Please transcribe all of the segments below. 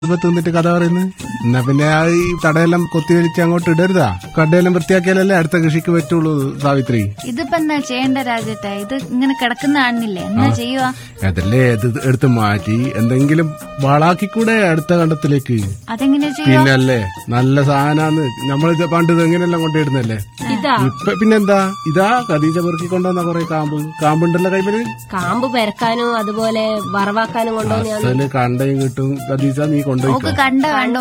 ഇപ്പൊ തിന്നിട്ട് കഥ പറയുന്നു. എന്നാ പിന്നെ ആ ഈ തടയെല്ലാം കൊത്തിവലിച്ച് അങ്ങോട്ട് ഇടരുതാ. കടയെല്ലാം വൃത്തിയാക്കിയാലല്ലേ അടുത്ത കൃഷിക്ക് പറ്റുള്ളൂ സാവിത്രി. ഇതിപ്പോ എന്നാ ചെയ്യേണ്ട രാജേട്ട? ഇത് ഇങ്ങനെ കിടക്കുന്ന കാണുന്നില്ലേ? എന്നാ ചെയ്യുക? അതല്ലേ ഇത് എടുത്ത് മാറ്റി എന്തെങ്കിലും വളാക്കിക്കൂടെ അടുത്ത കണ്ടത്തിലേക്ക്. അതെങ്ങനെയാ ചെയ്യുക? പിന്നല്ലേ നല്ല സാധനാന്ന് നമ്മളിത് പണ്ട് എങ്ങനെയെല്ലാം കൊണ്ടിടുന്നല്ലേ. ഇപ്പൊ പിന്നെന്താ ഇതാ ഖദീജ പെറുക്കി കൊണ്ടുവന്ന കൊറേ കാമ്പുണ്ടല്ലോ കൈമല്. കാമ്പ് പെരക്കാനും അതുപോലെ വറവാക്കാനും കൊണ്ടുവന്ന കണ്ടയും കിട്ടും. ഖദീജ നീ കൊണ്ടുപോയി കണ്ട വേണ്ടോ?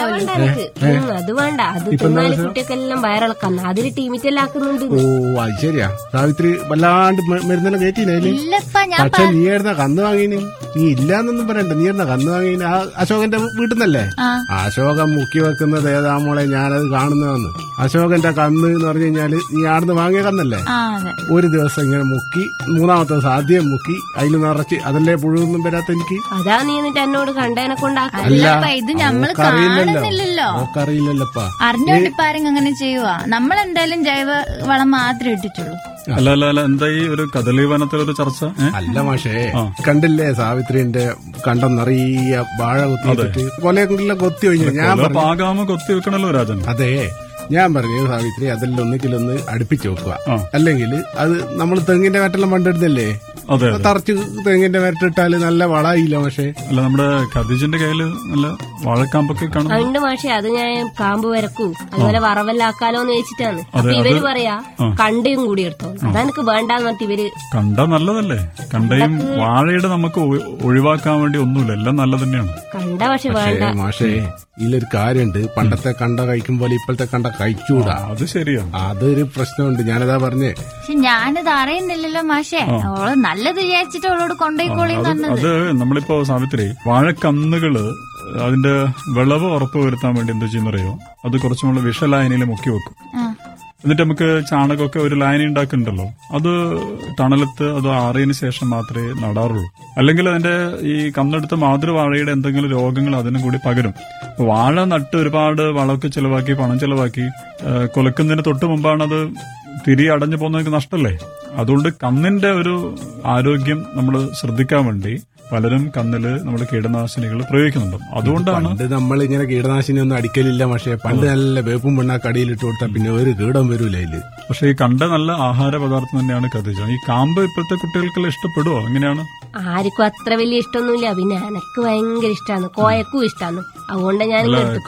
അത് വേണ്ട. അത് തിന്നാല് കുട്ടിയൊക്കെല്ലാം വയറിളക്കാന്ന് അതില് ടീമിറ്റെല്ലാം ആക്കുന്നുണ്ട്. ഓ അത് ശരിയാ സാവിത്രി. വല്ലാണ്ട് മരുന്നെല്ലാം കയറ്റിനേല്. പക്ഷെ നീ ആയിരുന്ന കന്ന് വാങ്ങീന്. നീ ഇല്ലാന്നൊന്നും പറയണ്ട. നീ ആയിരുന്ന കന്ന് വാങ്ങീന് ആ അശോകന്റെ വീട്ടിൽ നിന്നല്ലേ? അശോകൻ മുക്കി വെക്കുന്നത് ഏതാ മോളെ? ഞാനത് കാണുന്നതെന്ന്. അശോകന്റെ കന്ന് എന്ന് പറഞ്ഞു കഴിഞ്ഞാല് നീ ആടുന്ന് വാങ്ങിയ കന്നല്ലേ? ഒരു ദിവസം ഇങ്ങനെ മുക്കി മൂന്നാമത്തെ ദിവസം ആദ്യം മുക്കി അതിൽ നിറച്ച് അതല്ലേ പുഴുവൊന്നും വരാത്ത എനിക്ക്. അതാ നീ എന്നിട്ട് എന്നോട് കണ്ടേനെ കൊണ്ടാക്കി. ഇത് നമ്മള് കാണുന്നില്ലല്ലോ. അറിയില്ലല്ലോപ്പാ. അറിഞ്ഞോണ്ടിപ്പ ആരെങ്കിലും അങ്ങനെ ചെയ്യുക? നമ്മളെന്തായാലും ജൈവ വളം മാത്രമേ ഇട്ടിട്ടുള്ളൂ. അല്ല എന്താ ഈ ഒരു കദളി വനത്തിലൊരു ചർച്ച? അല്ല മാഷേ, കണ്ടില്ലേ സാവിത്രിന്റെ കണ്ടം നിറയെ വാഴ കുത്തി കൊലയെല്ലാം കൊത്തി കഴിഞ്ഞു. ഞാൻ പാകാമ കൊത്തി വെക്കണല്ലോ രാജൻ. അതെ ഞാൻ പറഞ്ഞു സാവിത്രി അതെല്ലാം ഒന്നിക്കിലൊന്ന് അടുപ്പിച്ച് വെക്കുക. അല്ലെങ്കിൽ അത് നമ്മൾ തെങ്ങിന്റെ മറ്റെല്ലാം പണ്ടിടുന്നല്ലേ, തറച്ച് തെങ്ങിന്റെ മരട്ടിട്ടാല് നല്ല വളയില്ല മാഷേ. അല്ല നമ്മുടെ ഖദീജിന്റെ കയ്യില് നല്ല വാഴക്കാമ്പൊക്കെ കാണും. ഉണ്ട് മാഷേ, അത് ഞാൻ കാമ്പ് വരക്കൂ അതുപോലെ വറവല്ലാക്കാലോന്ന് ചോദിച്ചിട്ടാണ്. അപ്പൊ ഇവര് പറയാ കണ്ടയും കൂടി എടുത്തോ. അതെനിക്ക് വേണ്ടാന്ന് പറഞ്ഞിട്ട് ഇവര്. കണ്ട നല്ലതല്ലേ? കണ്ടയും വാഴയുടെ നമുക്ക് ഒഴിവാക്കാൻ വേണ്ടി ഒന്നുമില്ല, എല്ലാം നല്ല തന്നെയാണ്. കണ്ട പക്ഷെ വേണ്ട മാഷേ. ഇതിലൊരു കാര്യമുണ്ട്, പണ്ടത്തെ കണ്ട കഴിക്കും പോലെ ഇപ്പോഴത്തെ കണ്ട കഴിച്ചൂടാ. അത് ശരിയാ, അതൊരു പ്രശ്നമുണ്ട്. ഞാനതാ പറഞ്ഞേ. പക്ഷെ ഞാനിത് അറിയുന്നില്ലല്ലോ മാഷേ. അവള് നല്ലത് വിചാരിച്ചിട്ട് അവളോട് കൊണ്ടുപോയിക്കോളി. അത് നമ്മളിപ്പോ സാവിത്രി വാഴക്കന്നുകള് അതിന്റെ വിളവ് ഉറപ്പുവരുത്താൻ വേണ്ടി എന്ത് ചെയ്യുന്നറിയോ? അത് കുറച്ചും കൂടെ വിഷലായനിയിൽ മുക്കി വെക്കും. എന്നിട്ട് നമുക്ക് ചാണകമൊക്കെ ഒരു ലൈൻ ഉണ്ടാക്കുന്നുണ്ടല്ലോ, അത് ടണലത്ത് അത് ആറിയതിനു ശേഷം മാത്രമേ നടാറുള്ളൂ. അല്ലെങ്കിൽ അതിന്റെ ഈ കന്നെടുത്ത മാതൃവാഴയുടെ എന്തെങ്കിലും രോഗങ്ങൾ അതിനും കൂടി പകരും. വാഴ നട്ട് ഒരുപാട് വളമൊക്കെ ചെലവാക്കി പണം ചെലവാക്കി കൊലക്കുന്നതിന് തൊട്ട് മുമ്പാണ് അത് തിരി അടഞ്ഞു പോകുന്നതൊക്കെ നഷ്ടല്ലേ. അതുകൊണ്ട് കന്നിന്റെ ഒരു ആരോഗ്യം നമ്മൾ ശ്രദ്ധിക്കാൻ വേണ്ടി പലരും കന്നില് നമ്മൾ കീടനാശിനികൾ പ്രയോഗിക്കുന്നുണ്ട്. അതുകൊണ്ടാണ് നമ്മൾ ഇങ്ങനെ കീടനാശിനി ഒന്നും അടിക്കലില്ല. പക്ഷേ പണ്ട് നല്ല വേപ്പും മണ്ണാക്ക് അടിയിലിട്ട് കൊടുത്താൽ പിന്നെ ഒരു കീടം വരൂല അതില്. പക്ഷെ ഈ കണ്ട നല്ല ആഹാര പദാർത്ഥം തന്നെയാണ് ഖദീജ. ഈ കാമ്പ് ഇപ്പോഴത്തെ കുട്ടികൾക്കെല്ലാം ഇഷ്ടപ്പെടുവോ? എങ്ങനെയാണ്? ആർക്കും അത്ര വലിയ ഇഷ്ടമൊന്നുമില്ല. പിന്നെ എനക്ക് ഭയങ്കര ഇഷ്ടമാണ്, കോയക്കും ഇഷ്ടമാണ്. അതുകൊണ്ട് ഞാൻ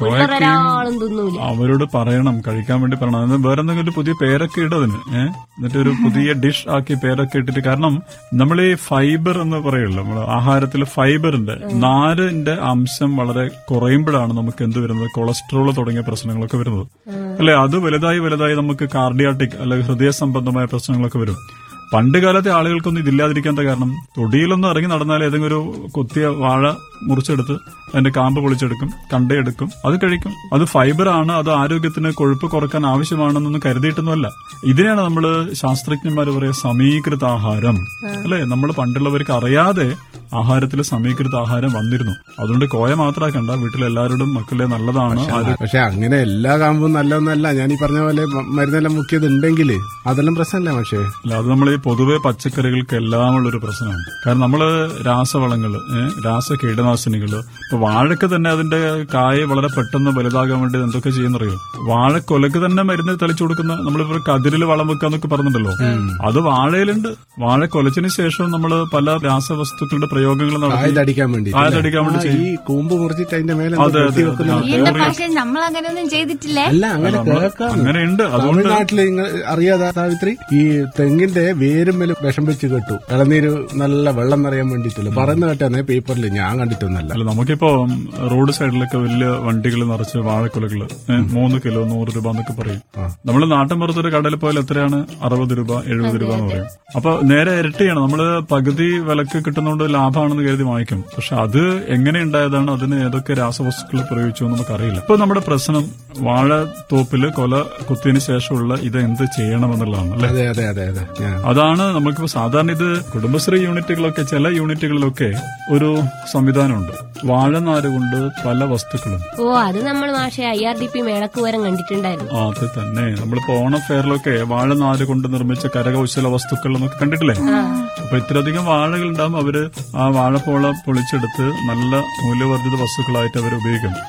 ഒരാളും തിന്നൂല. അവരോട് പറയണം, കഴിക്കാൻ വേണ്ടി പറയണം. വേറെ എന്തെങ്കിലും ഒരു പുതിയ പേരൊക്കെ ഇടതിന്. എന്നിട്ട് ഒരു പുതിയ ഡിഷ് ആക്കി പേരൊക്കെ ഇട്ടിട്ട്. കാരണം നമ്മൾ ഈ ഫൈബർ എന്ന് പറയുള്ളൂ, നമ്മൾ ആഹാരത്തിൽ ഫൈബറിന്റെ നാരിന്റെ അംശം വളരെ കുറയുമ്പോഴാണ് നമുക്ക് എന്ത് വരുന്നത്? കൊളസ്ട്രോൾ തുടങ്ങിയ പ്രശ്നങ്ങളൊക്കെ വരുന്നത് അല്ലെ. അത് വലുതായി നമുക്ക് കാർഡിയാട്ടിക് അല്ലെങ്കിൽ ഹൃദയ സംബന്ധമായ പ്രശ്നങ്ങളൊക്കെ വരും. പണ്ട് കാലത്തെ ആളുകൾക്കൊന്നും ഇതില്ലാതിരിക്കാൻ കാരണം തൊടിയിലൊന്നും ഇറങ്ങി നടന്നാൽ ഏതെങ്കിലും ഒരു കൊത്തിയ വാഴ മുറിച്ചെടുത്ത് അതിന്റെ കാമ്പ് പൊളിച്ചെടുക്കും, കണ്ടയെടുക്കും, അത് കഴിക്കും. അത് ഫൈബറാണ്, അത് ആരോഗ്യത്തിന് കൊഴുപ്പ് കുറക്കാൻ ആവശ്യമാണെന്നൊന്നും കരുതിയിട്ടൊന്നുമല്ല. ഇതിനെയാണ് നമ്മൾ ശാസ്ത്രജ്ഞന്മാർ പറയുക സമീകൃത ആഹാരം അല്ലെ. നമ്മൾ പണ്ടുള്ളവർക്ക് അറിയാതെ ആഹാരത്തിൽ സമീകൃത ആഹാരം വന്നിരുന്നു. അതുകൊണ്ട് കോയ മാത്രമാക്കണ്ട, വീട്ടിലെല്ലാവരോടും മക്കളെ നല്ലതാണ്. പക്ഷെ അങ്ങനെ എല്ലാ കാമ്പും നല്ലതൊന്നല്ല. ഞാൻ ഈ പറഞ്ഞ പോലെ മരുന്നെല്ലാം മുക്കിയത് ഉണ്ടെങ്കിൽ അതെല്ലാം പ്രശ്നമല്ല. പക്ഷേ അല്ല, അത് നമ്മൾ ഈ പൊതുവെ പച്ചക്കറികൾക്ക് എല്ലാം ഉള്ളൊരു പ്രശ്നമാണ്. കാരണം നമ്മള് രാസവളങ്ങള്, രാസ കീടനാശിനികള്, ഇപ്പൊ വാഴക്ക് തന്നെ അതിന്റെ കായ വളരെ പെട്ടെന്ന് വലുതാകാൻ വേണ്ടി എന്തൊക്കെ ചെയ്യുന്നറിയോ? വാഴക്കൊലക്ക് തന്നെ മരുന്ന് തളിച്ചു കൊടുക്കുന്ന, നമ്മളിപ്പോ കതിരില് വളം വെക്കാന്നൊക്കെ പറഞ്ഞിട്ടുണ്ടല്ലോ, അത് വാഴയിലുണ്ട്. വാഴ കൊലച്ചതിന് ശേഷം നമ്മള് പല രാസവസ്തുക്കളുടെ പ്രയോഗങ്ങൾ ആയതടിക്കാൻ വേണ്ടി ചെയ്യും. നമ്മളങ്ങനെയൊന്നും ചെയ്തിട്ടില്ലേ? അല്ല, അങ്ങനെയുണ്ട്. അതുകൊണ്ട് നാട്ടില് അറിയാതെ സാവിത്രി ഈ തെങ്ങിന്റെ വേരും മേലും വിഷം വെച്ച് കെട്ടു, ഇളനീര് നല്ല വെള്ളം നിറയാൻ വേണ്ടിട്ടില്ല പറയുന്ന കേട്ടാ പേപ്പറിൽ. ഞാൻ കണ്ടിട്ടൊന്നല്ല. അല്ല, നമുക്കിപ്പോ റോഡ് സൈഡിലൊക്കെ വലിയ വണ്ടികൾ നിറച്ച് വാഴക്കുലകള് 3 കിലോ 100 രൂപ എന്നൊക്കെ പറയും. നമ്മള് നാട്ടിൻപുറത്തൊരു കടയിൽ പോയാൽ എത്രയാണ്? 60 രൂപ 70 രൂപ എന്ന് പറയും. അപ്പൊ നേരെ ഇരട്ടിയാണ്. നമ്മള് പകുതി വിലക്ക് കിട്ടുന്നതുകൊണ്ട് ലാഭമാണെന്ന് കരുതി വാങ്ങിക്കും. പക്ഷെ അത് എങ്ങനെ ഉണ്ടായതാണ്, അതിന് ഏതൊക്കെ രാസവസ്തുക്കൾ പ്രയോഗിച്ചു എന്ന് നമുക്കറിയില്ല. ഇപ്പൊ നമ്മുടെ പ്രശ്നം വാഴത്തോപ്പില് കൊല കുത്തിയതിനു ശേഷമുള്ള ഇത് എന്ത് ചെയ്യണമെന്നുള്ളതാണ് അല്ലെ. അതാണ് നമുക്കിപ്പോ സാധാരണ ഇത് കുടുംബശ്രീ യൂണിറ്റുകളൊക്കെ, ചില യൂണിറ്റുകളിലൊക്കെ ഒരു സംവിധാനമുണ്ട്. വാഴനാര് കൊണ്ട് പല വസ്തുക്കളും. അത് നമ്മൾ മാഷെ IRDP മേളക്ക് വരം കണ്ടിട്ടുണ്ടായിരുന്നു. അത് തന്നെ. നമ്മളിപ്പോ ഓണം ഫെയറിലൊക്കെ വാഴനാര് കൊണ്ട് നിർമ്മിച്ച കരകൗശല വസ്തുക്കൾ എന്നൊക്കെ കണ്ടിട്ടില്ലേ? അപ്പൊ ഇത്രയധികം വാഴകൾ ഉണ്ടാകും. അവര് ആ വാഴപ്പോള പൊളിച്ചെടുത്ത് നല്ല മൂല്യവർദ്ധിത വസ്തുക്കളായിട്ട് അവർ ഉപയോഗിക്കും.